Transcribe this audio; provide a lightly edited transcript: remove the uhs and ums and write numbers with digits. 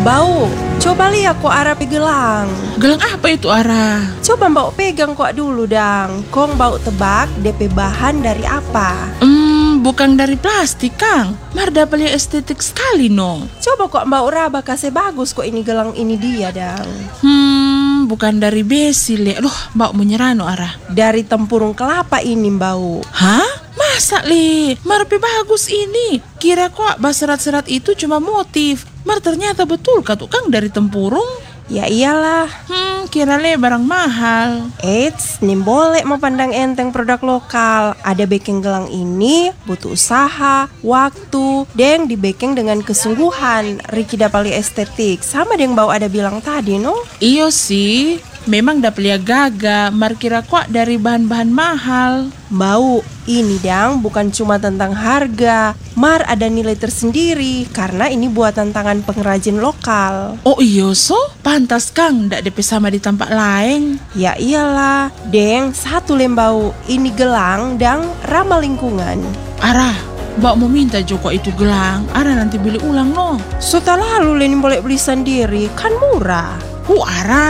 Bau, coba lihat kok Ara gelang. Gelang apa itu, Ara? Coba Mbak pegang kok dulu dang. Kong bau tebak DP bahan dari apa? Bukan dari plastik, Kang. Marda paling estetik sekali, no. Coba kok Mbak raba kasih bagus kok ini gelang ini dia dang. Bukan dari besi, Le. Loh, Mbak menyerah, no, Ara. Dari tempurung kelapa ini, Mbak. Hah? Masa, Le? Marpe bagus ini. Kira kok serat-serat itu cuma motif. Mar ternyata betul kah tuh, Kang, dari tempurung? Ya iyalah. Kira Le barang mahal. Eits, nih boleh mau pandang enteng produk lokal. Ada backing gelang ini butuh usaha, waktu, dan di backing dengan kesungguhan. Riki dapali estetik. Sama yang Mbak ada bilang tadi, no? Iyo sih, memang daplia gaga. Mar kira kok dari bahan-bahan mahal. Mbak, ini dang bukan cuma tentang harga. Mar ada nilai tersendiri karena ini buatan tangan pengrajin lokal. Oh iyo so, pantas Kang ndak DP sama di tempat lain. Ya iyalah, deng satu lembau. Ini gelang dang ramah lingkungan. Ara, Mbak mau minta Joko itu gelang. Ara nanti beli ulang, no. Setelah lalu Lenin boleh beli sendiri, kan murah. Ara.